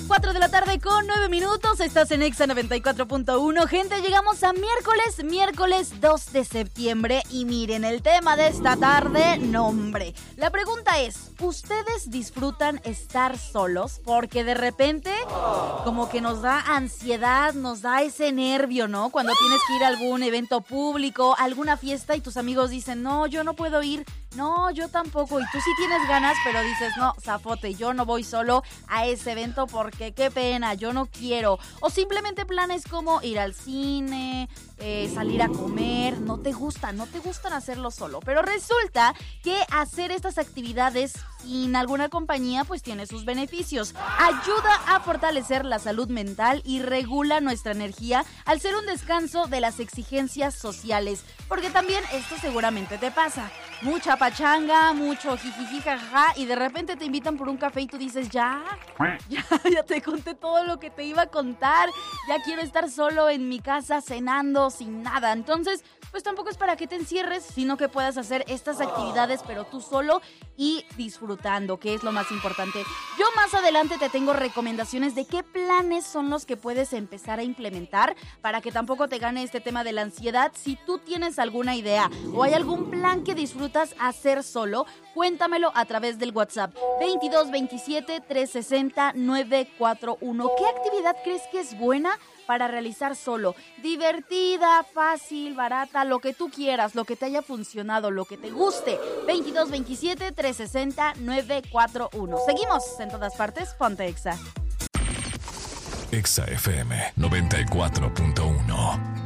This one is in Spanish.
4 de la tarde con 9 minutos. Estás en Exa 94.1. Gente, llegamos a miércoles 2 de septiembre. Y miren, el tema de esta tarde, nombre. La pregunta es, ¿ustedes disfrutan estar solos? Porque de repente, como que nos da ansiedad, nos da ese nervio, ¿no? Cuando tienes que ir a algún evento público, alguna fiesta y tus amigos dicen, no, yo no puedo ir. No, yo tampoco. Y tú sí tienes ganas, pero dices, no, zafote, yo no voy solo a ese evento porque qué pena, yo no quiero. O simplemente planes como ir al cine, salir a comer. No te gustan hacerlo solo. Pero resulta que hacer estas actividades sin alguna compañía pues tiene sus beneficios. Ayuda a fortalecer la salud mental y regula nuestra energía al ser un descanso de las exigencias sociales. Porque también esto seguramente te pasa. Mucha pachanga, mucho jijiji, jajaja, y de repente te invitan por un café y tú dices, ya te conté todo lo que te iba a contar, ya quiero estar solo en mi casa cenando sin nada. Entonces, pues tampoco es para que te encierres, sino que puedas hacer estas actividades, pero tú solo y disfrutando, que es lo más importante. Yo más adelante te tengo recomendaciones de qué planes son los que puedes empezar a implementar para que tampoco te gane este tema de la ansiedad. Si tú tienes alguna idea o hay algún plan que disfrutas hacer solo, cuéntamelo a través del WhatsApp 2227-360-941. ¿Qué actividad crees que es buena para realizar solo? Divertida, fácil, barata, lo que tú quieras, lo que te haya funcionado, lo que te guste. 2227-360-941. Seguimos en todas partes, ponte Exa. Exa FM 94.1.